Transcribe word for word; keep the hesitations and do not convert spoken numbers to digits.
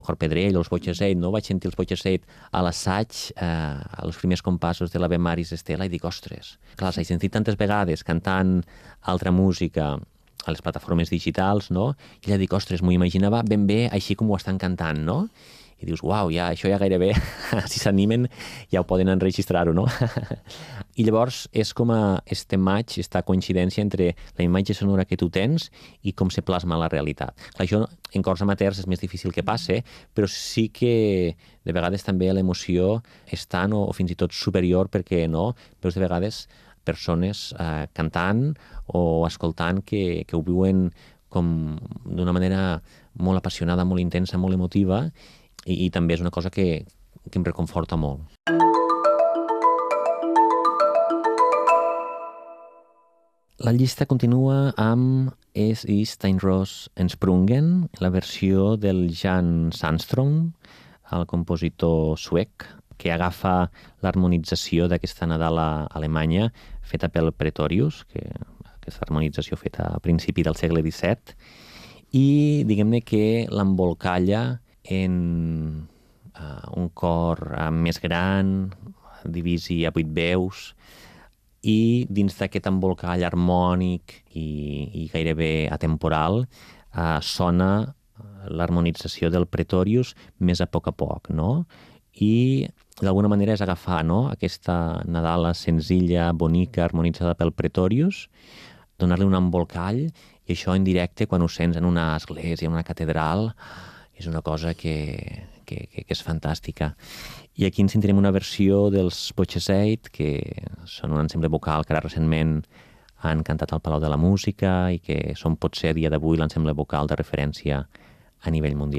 Jorge Pedrell o els Boixaseit, no? Vaig sentir els Boixaseit a l'assaig, eh, als primers compassos de l'Ave Maris Estela, i dic, ostres, clar, els he sentit tantes vegades cantant altra música a les plataformes digitals, no? I ja dic, ostres, m'ho imaginava ben bé així com ho estan cantant, no? I dius, uau, ja, això ja gairebé, si s'animen, ja ho poden enregistrar-ho, no? I llavors és com a este match, esta coincidència entre la imatge sonora que tu tens i com se plasma la realitat. Clar, això en cors amateurs és més difícil que passe, però sí que de vegades també l'emoció és tan o, o fins i tot superior, perquè no, veus de vegades persones eh, cantant o escoltant que, que ho viuen com d'una manera molt apassionada, molt intensa, molt emotiva, i, i també és una cosa que, que em reconforta molt. La llista continua amb Es ist ein Ros entsprungen, la versió del Jan Sandström, el compositor suec, que agafa l'harmonització d'aquesta Nadala alemanya feta pel Pretorius, que aquesta harmonització feta a principi del segle disset, i diguem-ne que l'embolcalla en uh, un cor uh, més gran, divisi a vuit veus, i dins d'aquest embolcall harmònic i, i gairebé atemporal uh, sona l'harmonització del Pretorius més a poc a poc, no? I d'alguna manera és agafar, no?, aquesta Nadala senzilla, bonica, harmonitzada pel Pretorius, donar-li un embolcall, i això en directe, quan ho sents en una església, en una catedral, és una cosa que, que, que, que és fantàstica. I aquí ens sentirem una versió dels Boixaseit, que són un ensemble vocal que ara recentment han cantat al Palau de la Música i que són potser a dia d'avui l'ensemble vocal de referència a nivell mundial.